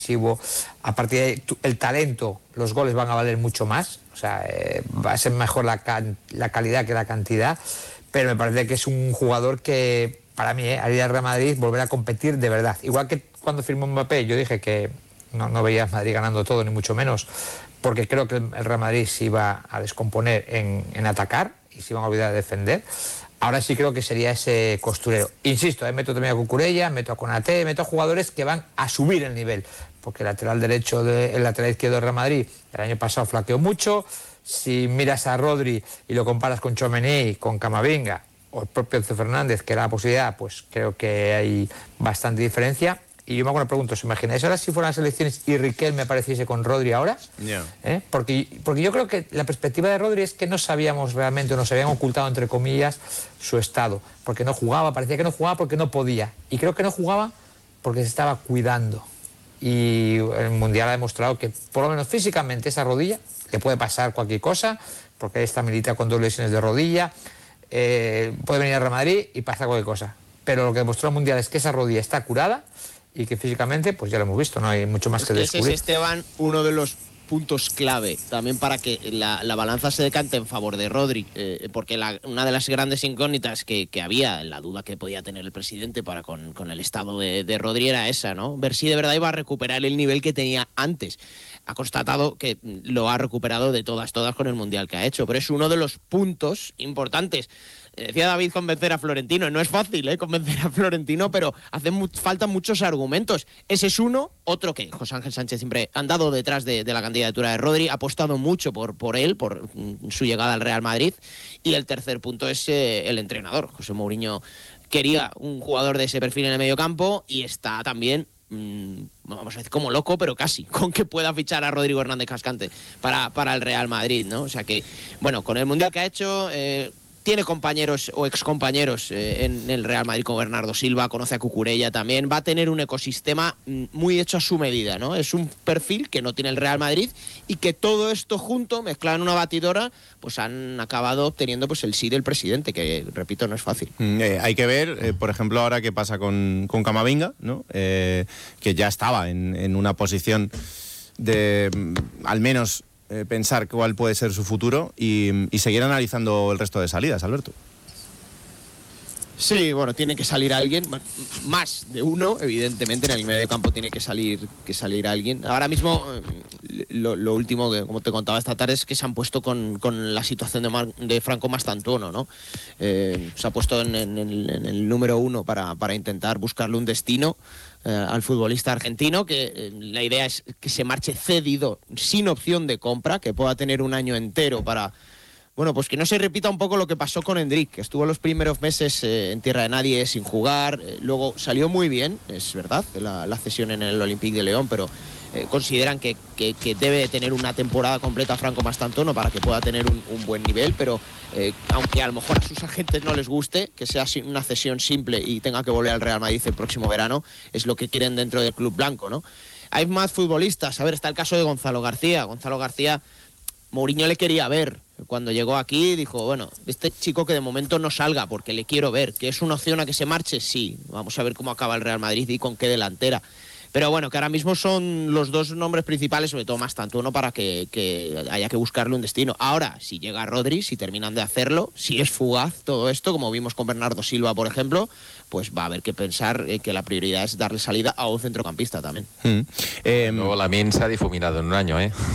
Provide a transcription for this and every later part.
A partir de ahí, el talento, los goles van a valer mucho más. O sea, va a ser mejor la calidad que la cantidad. Pero me parece que es un jugador que, para mí, haría al Real Madrid volver a competir de verdad. Igual que cuando firmó Mbappé, yo dije que no veía a Madrid ganando todo, ni mucho menos, porque creo que el Real Madrid se iba a descomponer en atacar y se iban a olvidar de defender. Ahora sí creo que sería ese costurero. Insisto, meto también a Cucurella, meto a Konaté, meto a jugadores que van a subir el nivel, porque el lateral izquierdo del Real Madrid el año pasado flaqueó mucho. Si miras a Rodri y lo comparas con Tchouaméni, con Camavinga o el propio Enzo Fernández, que era la posibilidad, pues creo que hay bastante diferencia. Y yo me hago una pregunta, ¿os imagináis ahora si fueran las elecciones y Riquelme me apareciese con Rodri ahora? Yeah. Porque yo creo que la perspectiva de Rodri es que no sabíamos realmente, o nos habían ocultado, entre comillas, su estado. Porque no jugaba, parecía que no jugaba porque no podía. Y creo que no jugaba porque se estaba cuidando. Y el Mundial ha demostrado que, por lo menos físicamente, esa rodilla, le puede pasar cualquier cosa, porque esta milita con 2 lesiones de rodilla, puede venir a Real Madrid y pasar cualquier cosa. Pero lo que demostró el Mundial es que esa rodilla está curada, y que físicamente, pues ya lo hemos visto, no hay mucho más que descubrir. Ese es, Esteban, uno de los puntos clave también para que la balanza se decante en favor de Rodri, porque una de las grandes incógnitas que había, la duda que podía tener el presidente para con el estado de Rodri era esa, ¿no? Ver si de verdad iba a recuperar el nivel que tenía antes. Ha constatado que lo ha recuperado de todas con el Mundial que ha hecho, pero es uno de los puntos importantes. Decía David convencer a Florentino, no es fácil convencer a Florentino, pero faltan muchos argumentos. Ese es uno, otro que José Ángel Sánchez siempre ha andado detrás de la candidatura de Rodri, ha apostado mucho por él, por su llegada al Real Madrid, y el tercer punto es el entrenador. José Mourinho quería un jugador de ese perfil en el mediocampo y está también, vamos a decir como loco, pero casi, con que pueda fichar a Rodrigo Hernández Cascante para el Real Madrid, ¿no? O sea que, bueno, con el Mundial que ha hecho, tiene compañeros o excompañeros en el Real Madrid con Bernardo Silva, conoce a Cucurella también, va a tener un ecosistema muy hecho a su medida, ¿no? Es un perfil que no tiene el Real Madrid y que todo esto junto, mezclado en una batidora, pues han acabado obteniendo pues el sí del presidente, que, repito, no es fácil. Hay que ver, por ejemplo, ahora qué pasa con Camavinga, ¿no? Que ya estaba en una posición de, al menos, pensar cuál puede ser su futuro y seguir analizando el resto de salidas, Alberto. Sí, bueno, tiene que salir alguien, más de uno, evidentemente, en el medio campo tiene que salir alguien. Ahora mismo, lo último que, como te contaba esta tarde, es que se han puesto con la situación de Franco Mastantuono, ¿no? Se ha puesto en el número 1 para intentar buscarle un destino al futbolista argentino, que la idea es que se marche cedido, sin opción de compra, que pueda tener un año entero para... Bueno, pues que no se repita un poco lo que pasó con Endrick, que estuvo los primeros meses en tierra de nadie sin jugar, luego salió muy bien, es verdad, la cesión en el Olympique de León, pero consideran que debe tener una temporada completa Franco Mastantuono para que pueda tener un buen nivel, pero aunque a lo mejor a sus agentes no les guste, que sea una cesión simple y tenga que volver al Real Madrid el próximo verano, es lo que quieren dentro del club blanco, ¿no? Hay más futbolistas, a ver, está el caso de Gonzalo García. Mourinho le quería ver. Cuando llegó aquí dijo, bueno, este chico que de momento no salga porque le quiero ver, que es una opción a que se marche, sí, vamos a ver cómo acaba el Real Madrid y con qué delantera. Pero bueno, que ahora mismo son los dos nombres principales, sobre todo Mastantuono, para que haya que buscarle un destino. Ahora, si llega Rodri, si terminan de hacerlo, si es fugaz todo esto, como vimos con Bernardo Silva, por ejemplo, pues va a haber que pensar que la prioridad es darle salida a un centrocampista también. Luego Lamine se ha difuminado en un año,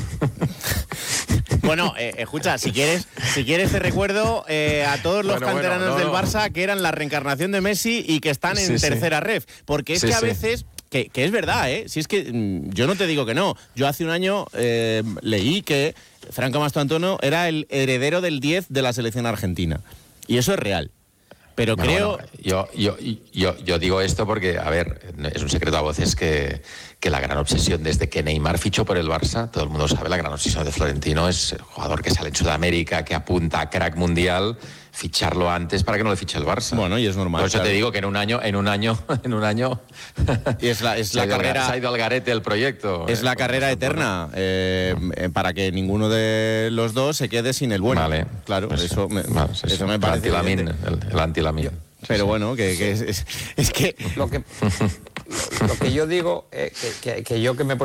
Bueno, escucha, si quieres te recuerdo a todos los canteranos del Barça que eran la reencarnación de Messi y que están en tercera ref. Porque es que a veces... Que es verdad, si es que yo no te digo que no. Yo hace un año leí que Franco Mastantuono era el heredero del 10 de la selección argentina. Y eso es real. Pero creo... Bueno, yo digo esto porque, a ver, es un secreto a voces que la gran obsesión desde que Neymar fichó por el Barça, todo el mundo sabe, la gran obsesión de Florentino es el jugador que sale en Sudamérica, que apunta a crack mundial, ficharlo antes para que no le fiche el Barça. Bueno, y es normal. Por eso te digo que en un año y es la carrera, se ha ido al garete el proyecto. Es la carrera eterna para que ninguno de los dos se quede sin el bueno. Vale, claro, pues, eso me parece el anti-Lamine. Pero bueno, que es que... Lo que yo digo, que yo que me he